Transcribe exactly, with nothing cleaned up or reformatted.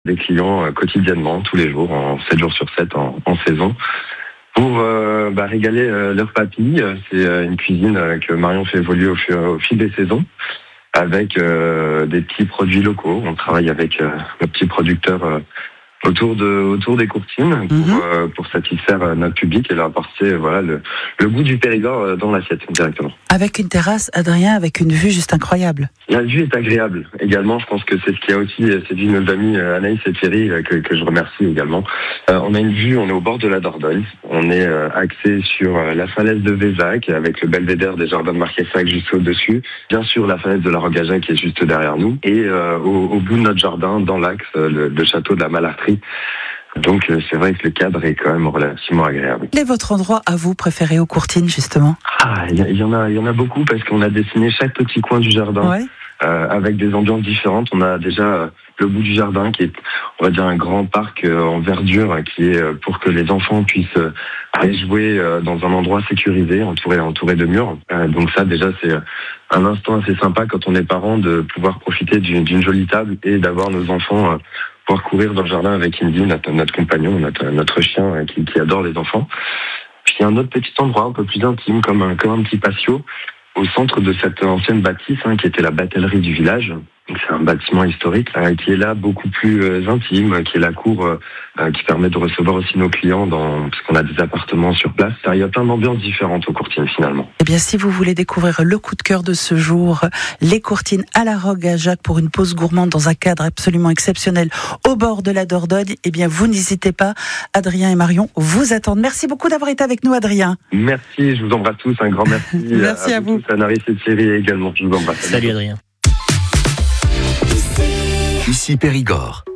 des clients euh, quotidiennement, tous les jours, en sept jours sur sept en, en saison. Pour euh, bah, régaler euh, leurs papilles, c'est euh, une cuisine euh, que Marion fait évoluer au, fur, au fil des saisons, avec euh, des petits produits locaux. On travaille avec euh, nos petits producteurs euh, autour de autour des courtines pour, Mhm. euh, pour satisfaire euh, notre public et leur apporter euh, voilà le, le goût du Périgord euh, dans l'assiette directement. Avec une terrasse, Adrien, avec une vue juste incroyable. La vue est agréable également. Je pense que c'est ce qui a aussi séduit nos amis euh, Anaïs et Thierry euh, que, que je remercie également. Euh, on a une vue, on est au bord de la Dordogne. On est euh, axé sur euh, la falaise de Vézac avec le belvédère des jardins de Marquessac juste au-dessus. Bien sûr la falaise de la Rogageac qui est juste derrière nous. Et euh, au, au bout de notre jardin, dans l'axe, euh, le, le château de la Malartrie. Donc euh, c'est vrai que le cadre est quand même relativement agréable. Quel est votre endroit à vous préféré aux Courtines, justement? Ah, il y, y en a, il y en a beaucoup parce qu'on a dessiné chaque petit coin du jardin. Ouais. Euh, avec des ambiances différentes. On a déjà euh, le bout du jardin qui est, on va dire, un grand parc euh, en verdure euh, qui est euh, pour que les enfants puissent euh, aller jouer euh, dans un endroit sécurisé, entouré, entouré de murs. Euh, donc ça, déjà, c'est un instant assez sympa quand on est parent de pouvoir profiter d'une, d'une jolie table et d'avoir nos enfants euh, pouvoir courir dans le jardin avec Indy, notre, notre compagnon, notre, notre chien euh, qui, qui adore les enfants. Puis il y a un autre petit endroit un peu plus intime, comme un, comme un petit patio, au centre de cette ancienne bâtisse hein, qui était la batellerie du village. Donc, c'est un bâtiment historique euh, qui est là beaucoup plus euh, intime, qui est la cour euh, euh, qui permet de recevoir aussi nos clients dans, parce qu'on a des appartements sur place. Il y a plein d'ambiances différentes aux Courtines finalement. Eh bien, si vous voulez découvrir le coup de cœur de ce jour, les Courtines à la Rogageac pour une pause gourmande dans un cadre absolument exceptionnel au bord de la Dordogne, eh bien, vous n'hésitez pas. Adrien et Marion vous attendent. Merci beaucoup d'avoir été avec nous, Adrien. Merci, je vous embrasse tous. Un grand merci. Merci à, à vous. tous, à Anaïs et Thierry également. Je vous embrasse. Salut Adrien. Ici Périgord.